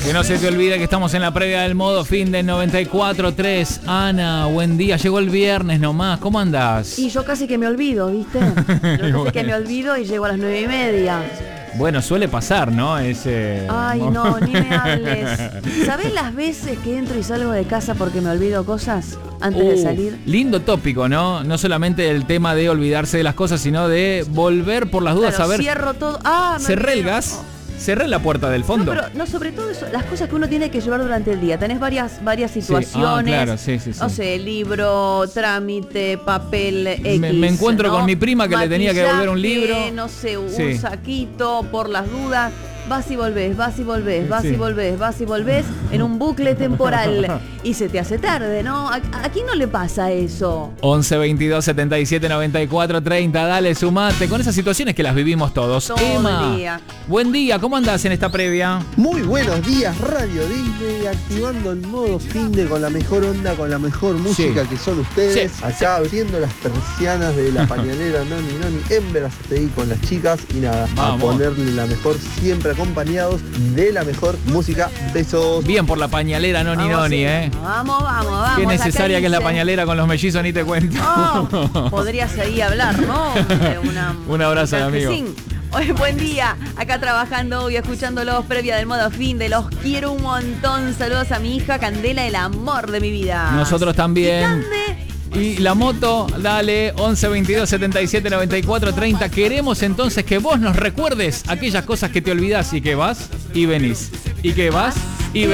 Que no se te olvide que estamos en la previa del modo fin del 94.3. Ana, buen día. Llegó el viernes nomás. ¿Cómo andás? Y yo casi que me olvido, ¿viste? Yo casi que me olvido y llego a las 9:30. Bueno, suele pasar, ¿no? Ay, no, ni me hables. ¿Sabés las veces que entro y salgo de casa porque me olvido cosas antes de salir? Lindo tópico, ¿no? No solamente el tema de olvidarse de las cosas, sino de volver por las dudas. Claro, a ver. cierro todo. Cerré el gas. Cerré la puerta del fondo. No, pero no, sobre todo eso, las cosas que uno tiene que llevar durante el día. Tenés varias situaciones. Sí. Claro, sí. No sé, libro, trámite, papel, X. Me encuentro, ¿no?, con mi prima que le tenía que devolver un libro. No sé, un saquito por las dudas. Vas y volvés, vas y volvés, vas y volvés, vas y volvés en un bucle temporal. Y se te hace tarde, ¿no? ¿A quién no le pasa eso? 11 22 77 94 30. Dale, sumate con esas situaciones que las vivimos todos. Todo Emma, el día. buen día, ¿cómo andás en esta previa? Muy buenos días, Radio Disney, activando el modo finde con la mejor onda, con la mejor música que son ustedes. Acá abriendo las persianas de la pañalera Noni en Verazategui con las chicas y nada, vamos a ponerle la mejor, siempre acompañados de la mejor música. Besos. Bien por la pañalera Noni, ¿eh? Vamos. Qué necesaria que es la pañalera con los mellizos, ni te cuento. Podrías ahí hablar, ¿no? Un abrazo, amigo. Hoy, buen día, acá trabajando hoy, escuchándolos, previa del modo fin de los quiero un montón. Saludos a mi hija Candela, el amor de mi vida. Nosotros también. Y la moto, dale, 11 22 77 94 30. Queremos entonces que vos nos recuerdes aquellas cosas que te olvidás y que vas y venís. Y que vas